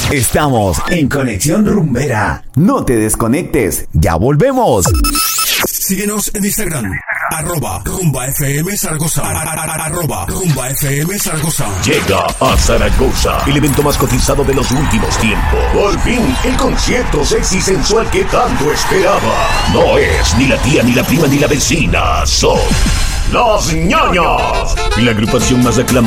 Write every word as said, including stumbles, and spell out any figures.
Estamos en Conexión Rumbera. No te desconectes, ya volvemos. Síguenos en Instagram, arroba Rumba F M Zaragoza, arroba Rumba F M Zaragoza. Llega a Zaragoza el evento más cotizado de los últimos tiempos. Por fin, el concierto sexy y sensual que tanto esperaba. No es ni la tía, ni la prima, ni la vecina, son Los Ñoños, la agrupación más aclamada